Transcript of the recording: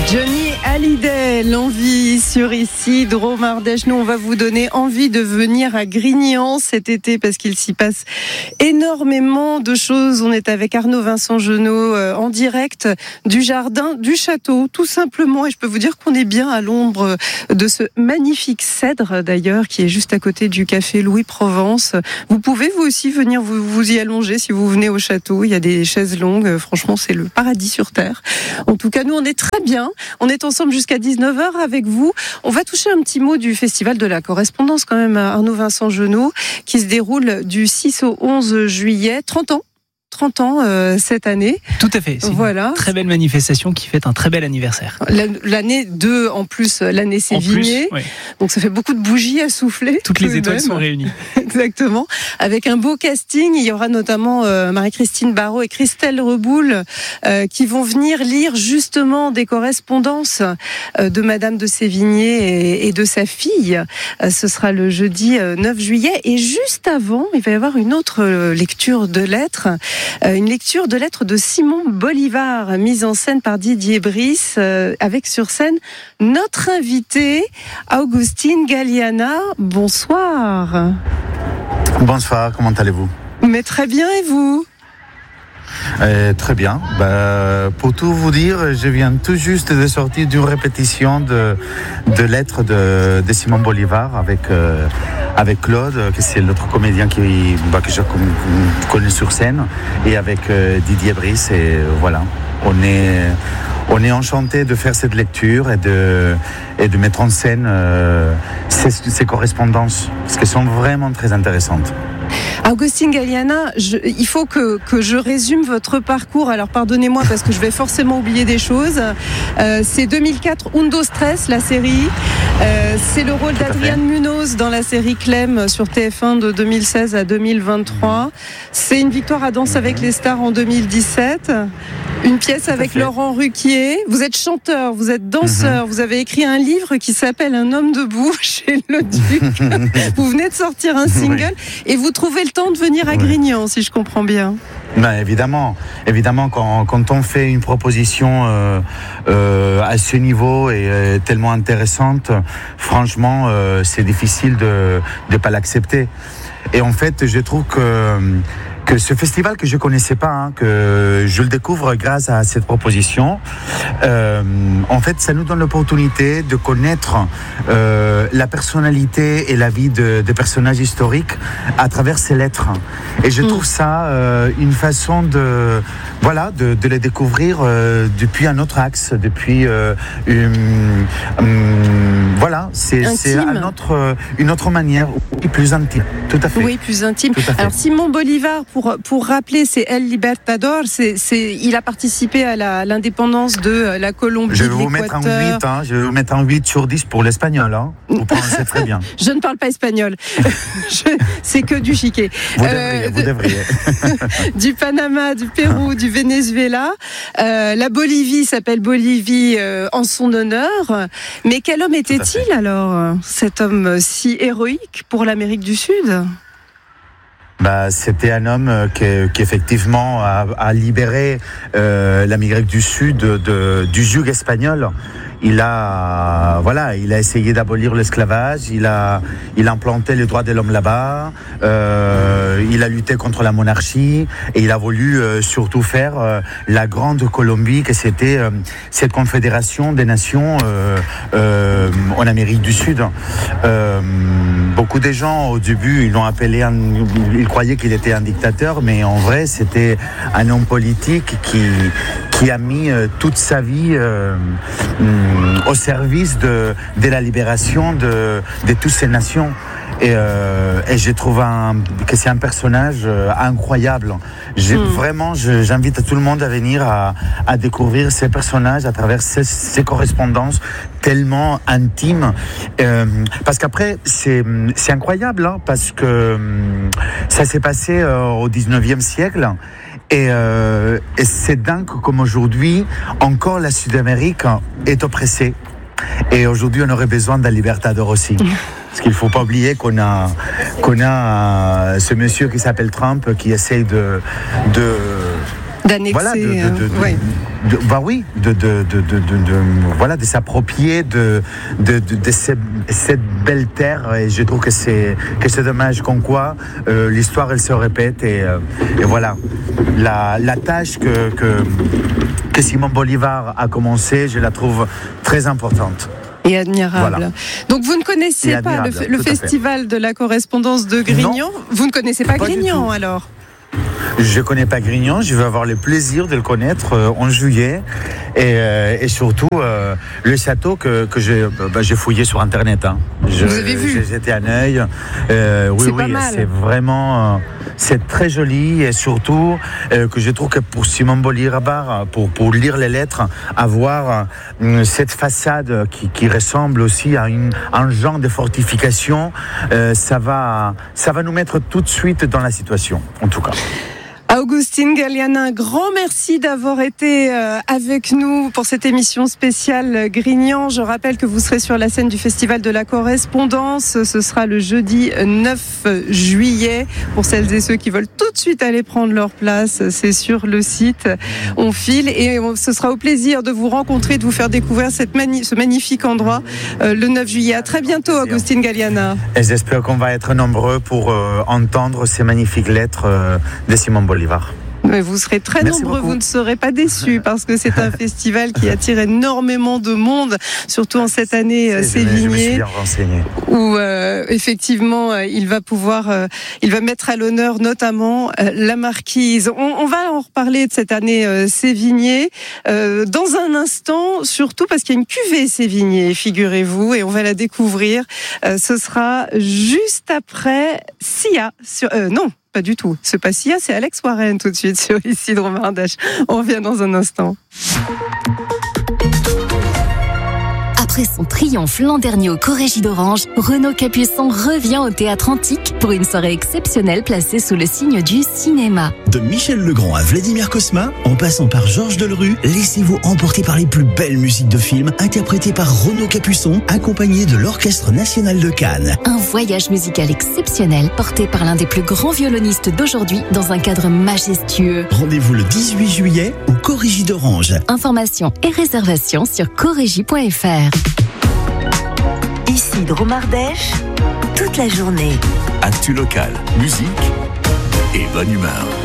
Johnny Hallyday, l'envie sur ici, Drôme Ardèche. Nous, on va vous donner envie de venir à Grignan cet été parce qu'il s'y passe énormément de choses. On est avec Arnaud Vincent Genot en direct du jardin du château, tout simplement. Et je peux vous dire qu'on est bien à l'ombre de ce magnifique cèdre d'ailleurs qui est juste à côté du café Louis Provence. Vous pouvez vous aussi venir vous y allonger si vous venez au château. Il y a des chaises longues. Franchement, c'est le paradis sur terre. En tout cas, nous, on est très bien. On est ensemble jusqu'à 19h avec vous. On va toucher un petit mot du Festival de la Correspondance quand même, Arnaud Vincent Genot, qui se déroule du 6 au 11 juillet. 30 ans cette année. Tout à fait. C'est voilà. Une très belle manifestation qui fête un très bel anniversaire. L'année 2, en plus, l'année Sévigné. Oui. Donc ça fait beaucoup de bougies à souffler. Toutes les étoiles sont réunies. Exactement. Avec un beau casting. Il y aura notamment Marie-Christine Barrault et Christelle Reboul qui vont venir lire justement des correspondances de Madame de Sévigné et de sa fille. Ce sera le jeudi 9 juillet. Et juste avant, il va y avoir une autre lecture de lettres. Une lecture de lettres de Simon Bolivar, mise en scène par Didier Brice, avec sur scène notre invité, Augustine Galliana. Bonsoir. Bonsoir, comment allez-vous ? Mais très bien, et vous ? Très bien. Pour tout vous dire, je viens tout juste de sortir d'une répétition de lettres de Simon Bolivar avec Claude, qui c'est l'autre comédien que je connais sur scène, et avec Didier Brice. Et voilà, on est enchanté de faire cette lecture et de mettre en scène ces correspondances, parce qu'elles sont vraiment très intéressantes. Augustine Galliana, il faut que je résume votre parcours. Alors pardonnez-moi parce que je vais forcément oublier des choses. C'est 2004, Undo Stress, la série. C'est le rôle d'Adrienne Munoz dans la série Clem sur TF1 de 2016 à 2023. C'est une victoire à Danse avec les stars en 2017. Une pièce avec Laurent Ruquier. Vous êtes chanteur, vous êtes danseur. Vous avez écrit un livre qui s'appelle Un homme debout chez Le Duc. Vous venez de sortir un single et vous trouvez le temps de venir à Grignan, si je comprends bien. Évidemment, quand on fait une proposition à ce niveau et tellement intéressante, franchement, c'est difficile de ne pas l'accepter. Et en fait, je trouve que ce festival que je connaissais pas, que je le découvre grâce à cette proposition, en fait, ça nous donne l'opportunité de connaître la personnalité et la vie des personnages historiques à travers ces lettres. Et je trouve ça une façon de les découvrir depuis un autre axe, depuis c'est une autre manière, plus intime. Tout à fait. Oui, plus intime. Alors Simon Bolivar, pour rappeler, c'est El Libertador. Il a participé à l'indépendance de la Colombie. Je vais vous mettre un 8 sur 10 pour l'espagnol. Vous prononcez très bien. Je ne parle pas espagnol. C'est que du chiquet. Vous devriez. Du Panama, du Pérou, du Venezuela. La Bolivie s'appelle Bolivie en son honneur. Mais quel homme était-il alors, cet homme si héroïque pour l'Amérique du Sud ? C'était un homme qui effectivement a libéré l'Amérique du Sud du joug espagnol. Il a essayé d'abolir l'esclavage, il a implanté les droits de l'homme là-bas, il a lutté contre la monarchie et il a voulu surtout faire la grande Colombie, que c'était cette confédération des nations en Amérique du Sud. Beaucoup de gens au début, ils croyaient qu'il était un dictateur, mais en vrai c'était un homme politique qui a mis toute sa vie au service de la libération de toutes ces nations. Et je trouve que c'est un personnage incroyable. J'invite tout le monde à venir à découvrir ces personnages à travers ces correspondances tellement intimes. Parce qu'après, c'est incroyable, parce que ça s'est passé au 19e siècle. Et c'est dingue comme aujourd'hui, encore la Sud-Amérique est oppressée. Et aujourd'hui, on aurait besoin d'un Libertador aussi. Parce qu'il ne faut pas oublier qu'on a ce monsieur qui s'appelle Trump qui essaye d'annexer. De s'approprier de cette belle terre, et je trouve que c'est dommage comme quoi l'histoire elle se répète, et voilà la tâche que Simon Bolivar a commencé, je la trouve très importante. Et admirable. Voilà. Donc vous ne connaissez pas le festival de la correspondance de Grignan. Vous ne connaissez pas Grignan alors? Je ne connais pas Grignan, je vais avoir le plaisir de le connaître en juillet, et surtout le château que j'ai fouillé sur internet. Vous avez vu? J'ai jeté un œil. Oui, c'est vraiment c'est très joli, et surtout que je trouve que pour Simon Bolivar, pour lire les lettres, avoir cette façade qui ressemble aussi à un genre de fortification, ça va nous mettre tout de suite dans la situation, en tout cas. Agustín Galiana, un grand merci d'avoir été avec nous pour cette émission spéciale Grignan. Je rappelle que vous serez sur la scène du Festival de la Correspondance. Ce sera le jeudi 9 juillet. Pour celles et ceux qui veulent tout de suite aller prendre leur place, c'est sur le site. On file, et ce sera au plaisir de vous rencontrer, de vous faire découvrir ce magnifique endroit le 9 juillet. À très bientôt, Agustín Galiana. Et j'espère qu'on va être nombreux pour entendre ces magnifiques lettres de Simon Bolivar. Mais vous serez très nombreux, vous ne serez pas déçus, parce que c'est un festival qui attire énormément de monde, surtout en cette année Sévigné, je me suis bien renseigné, où effectivement il va mettre à l'honneur notamment la marquise. On va en reparler de cette année Sévigné dans un instant, surtout parce qu'il y a une cuvée Sévigné, figurez-vous, et on va la découvrir. Ce sera juste après Sia non. Pas du tout. C'est pas Sia, c'est Alex Warren tout de suite sur Isidro Mardèche. On revient dans un instant. Après son triomphe l'an dernier au Corégie d'Orange, Renaud Capuçon revient au Théâtre Antique pour une soirée exceptionnelle placée sous le signe du cinéma. De Michel Legrand à Vladimir Cosma, en passant par Georges Delerue, laissez-vous emporter par les plus belles musiques de films interprétées par Renaud Capuçon, accompagné de l'Orchestre National de Cannes. Un voyage musical exceptionnel porté par l'un des plus grands violonistes d'aujourd'hui dans un cadre majestueux. Rendez-vous le 18 juillet au Corégie d'Orange. Informations et réservations sur corégie.fr. Isidro Mardèche, toute la journée. Actu local, musique et bonne humeur.